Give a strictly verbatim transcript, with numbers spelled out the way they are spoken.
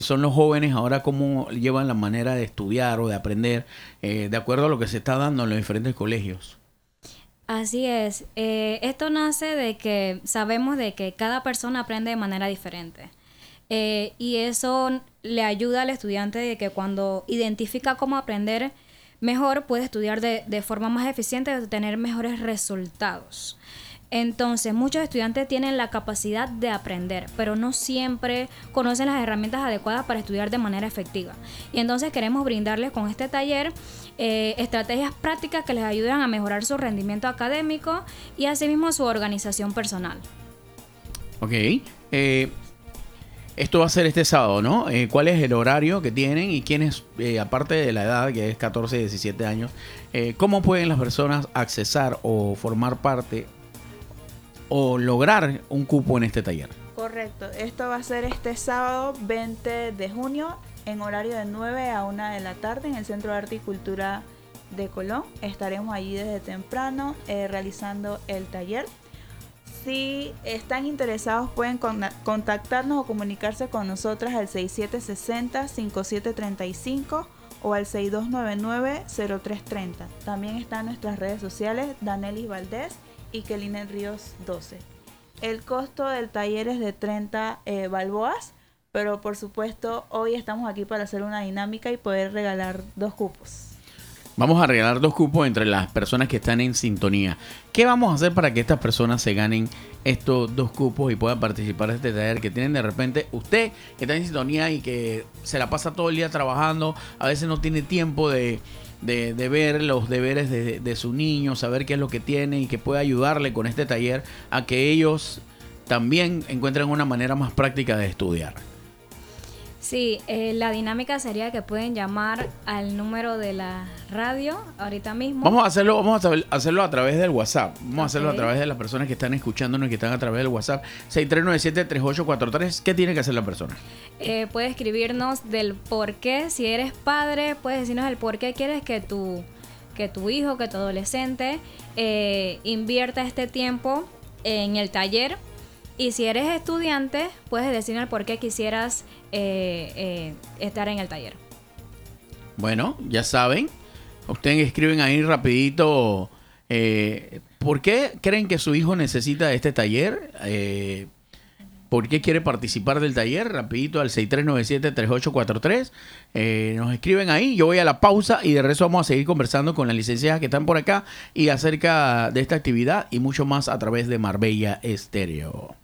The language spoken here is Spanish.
son los jóvenes ahora cómo llevan la manera de estudiar o de aprender eh, de acuerdo a lo que se está dando en los diferentes colegios. Así es. Eh, esto nace de que sabemos de que cada persona aprende de manera diferente. Eh, y eso le ayuda al estudiante de que cuando identifica cómo aprender mejor, puede estudiar de, de forma más eficiente y tener mejores resultados. Entonces, muchos estudiantes tienen la capacidad de aprender, pero no siempre conocen las herramientas adecuadas para estudiar de manera efectiva. Y entonces queremos brindarles con este taller eh, estrategias prácticas que les ayudan a mejorar su rendimiento académico y asimismo su organización personal. Ok. Eh, esto va a ser este sábado, ¿no? Eh, ¿Cuál es el horario que tienen y quiénes, eh, aparte de la edad, que es catorce, diecisiete años, eh, cómo pueden las personas accesar o formar parte o lograr un cupo en este taller? Correcto, esto va a ser este sábado veinte de junio en horario de nueve a una de la tarde en el Centro de Arte y Cultura de Colón. Estaremos allí desde temprano eh, realizando el taller. Si están interesados pueden con- contactarnos o comunicarse con nosotras al seis siete seis cero, cinco siete tres cinco o al seis dos nueve nueve, cero tres tres cero. También están nuestras redes sociales, Danelis Valdés y Kelinen Ríos doce. El costo del taller es de treinta eh, balboas, pero por supuesto hoy estamos aquí para hacer una dinámica y poder regalar dos cupos. Vamos a regalar dos cupos entre las personas que están en sintonía. ¿Qué vamos a hacer para que estas personas se ganen estos dos cupos y puedan participar de este taller que tienen de repente usted que está en sintonía y que se la pasa todo el día trabajando, a veces no tiene tiempo de, de, de ver los deberes de, de su niño, saber qué es lo que tiene y que puede ayudarle con este taller a que ellos también encuentren una manera más práctica de estudiar? Sí, eh, la dinámica sería que pueden llamar al número de la radio ahorita mismo. Vamos a hacerlo, vamos a hacerlo a través del WhatsApp. Vamos a hacerlo Ok. a través de las personas que están escuchándonos y que están a través del WhatsApp. seis tres nueve siete, tres ocho cuatro tres. ¿Qué tiene que hacer la persona? Eh, puede escribirnos del por qué, si eres padre, puedes decirnos el por qué quieres que tu, que tu hijo, que tu adolescente eh, invierta este tiempo en el taller. Y si eres estudiante, puedes decirnos el por qué quisieras eh, eh, estar en el taller. Bueno, ya saben. Ustedes escriben ahí rapidito. Eh, ¿Por qué creen que su hijo necesita este taller? Eh, ¿Por qué quiere participar del taller? Rapidito al seis tres nueve siete, tres ocho cuatro tres. Eh, nos escriben ahí. Yo voy a la pausa y de resto vamos a seguir conversando con las licenciadas que están por acá y acerca de esta actividad y mucho más a través de Marbella Estéreo.